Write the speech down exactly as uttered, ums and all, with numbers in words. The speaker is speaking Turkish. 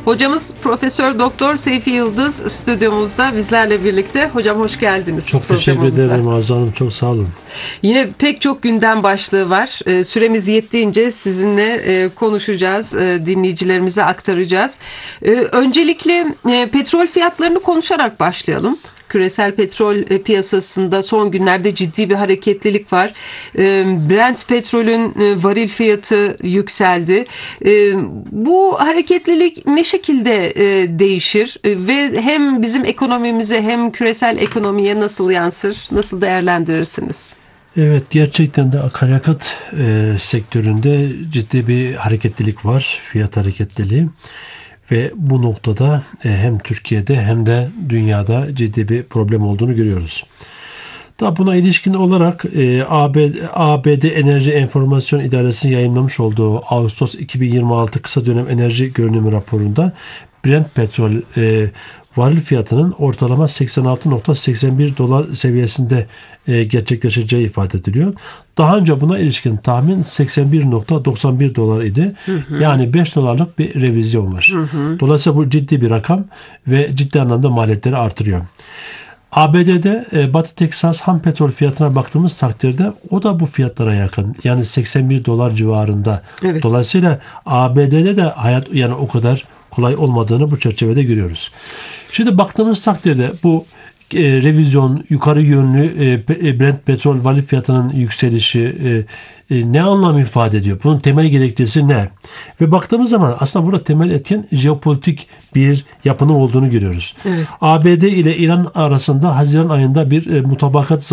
Hocamız Profesör Doktor Seyfi Yıldız stüdyomuzda bizlerle birlikte. Hocam hoş geldiniz. Çok teşekkür ederim Arzu Hanım. Çok sağ olun. Yine pek çok gündem başlığı var. Süremiz yettiğince sizinle konuşacağız. Dinleyicilerimize aktaracağız. Öncelikle petrol fiyatlarını konuşarak başlayalım. Küresel petrol piyasasında son günlerde ciddi bir hareketlilik var. Brent petrolün varil fiyatı yükseldi. Bu hareketlilik ne şekilde değişir ve hem bizim ekonomimize hem küresel ekonomiye nasıl yansır, nasıl değerlendirirsiniz? Evet, gerçekten de akaryakıt e, sektöründe ciddi bir hareketlilik var, fiyat hareketliliği. Ve bu noktada e, hem Türkiye'de hem de dünyada ciddi bir problem olduğunu görüyoruz. Tabi buna ilişkin olarak e, A B D, A B D Enerji Enformasyon İdaresi'nin yayınlamış olduğu Ağustos iki bin yirmi altı kısa dönem enerji görünümü raporunda Brent petrol e, varil fiyatının ortalama seksen altı nokta seksen bir dolar seviyesinde e, gerçekleşeceği ifade ediliyor. Daha önce buna ilişkin tahmin seksen bir nokta doksan bir dolar idi. Hı hı. Yani beş dolarlık bir revizyon var. Hı hı. Dolayısıyla bu ciddi bir rakam ve ciddi anlamda maliyetleri artırıyor. A B D'de e, Batı Teksas ham petrol fiyatına baktığımız takdirde o da bu fiyatlara yakın. Yani seksen bir dolar civarında. Evet. Dolayısıyla A B D'de de hayat yani o kadar kolay olmadığını bu çerçevede görüyoruz. Şimdi baktığımız takdirde bu e, revizyon, yukarı yönlü e, Brent petrol varil fiyatının yükselişi e, e, ne anlam ifade ediyor? Bunun temel gerekçesi ne? Ve baktığımız zaman aslında burada temel etken jeopolitik bir yapının olduğunu görüyoruz. Evet. A B D ile İran arasında Haziran ayında bir e, mutabakat